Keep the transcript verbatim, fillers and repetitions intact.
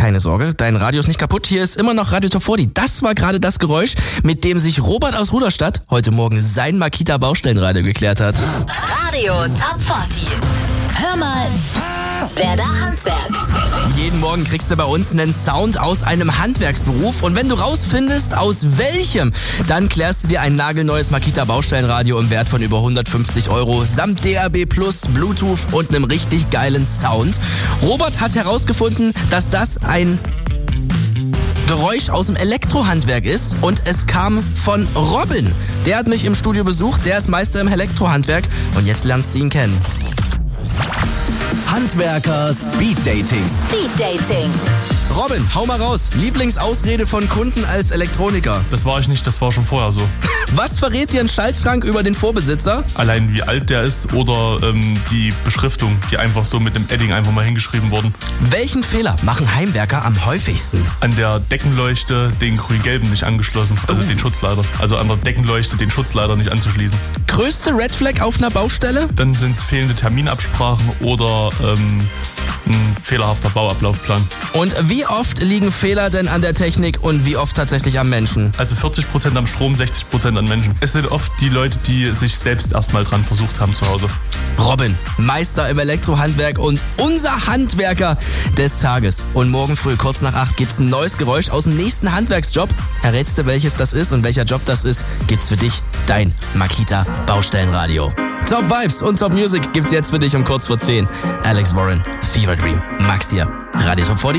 Keine Sorge, dein Radio ist nicht kaputt. Hier ist immer noch Radio Top vierzig. Das war gerade das Geräusch, mit dem sich Robert aus Ruderstadt heute Morgen sein Makita Baustellenradio geklärt hat. Radio Top vierzig. Hör mal, wer da handwerkt. Jeden Morgen kriegst du bei uns einen Sound aus einem Handwerksberuf. Und wenn du rausfindest, aus welchem, dann klärst du dir ein nagelneues Makita Baustellenradio im Wert von über hundertfünfzig Euro samt D A B Plus, Bluetooth und einem richtig geilen Sound. Robert hat herausgefunden, dass das ein Geräusch aus dem Elektrohandwerk ist und es kam von Robin. Der hat mich im Studio besucht, der ist Meister im Elektrohandwerk und jetzt lernst du ihn kennen. Handwerker Speed Dating. Speed Dating. Robin, hau mal raus. Lieblingsausrede von Kunden als Elektroniker. Das war ich nicht, das war schon vorher so. Was verrät dir ein Schaltschrank über den Vorbesitzer? Allein wie alt der ist oder ähm, die Beschriftung, die einfach so mit dem Edding einfach mal hingeschrieben wurden. Welchen Fehler machen Heimwerker am häufigsten? An der Deckenleuchte den grün-gelben nicht angeschlossen, also Oh. den Schutzleiter. Also an der Deckenleuchte den Schutzleiter nicht anzuschließen. Größte Red Flag auf einer Baustelle? Dann sind es fehlende Terminabsprachen oder ähm, ein fehlerhafter Bauablaufplan. Und wie oft liegen Fehler denn an der Technik und wie oft tatsächlich am Menschen? Also vierzig Prozent am Strom, sechzig Prozent an Menschen. Es sind oft die Leute, die sich selbst erstmal dran versucht haben zu Hause. Robin, Meister im Elektrohandwerk und unser Handwerker des Tages. Und morgen früh, kurz nach acht, gibt's ein neues Geräusch aus dem nächsten Handwerksjob. Errätst du, welches das ist und welcher Job das ist, gibt's für dich dein Makita Baustellenradio. Top Vibes und Top Music gibt's jetzt für dich um kurz vor zehn. Alex Warren, Fever Dream, Max hier, Radio Top vierzig.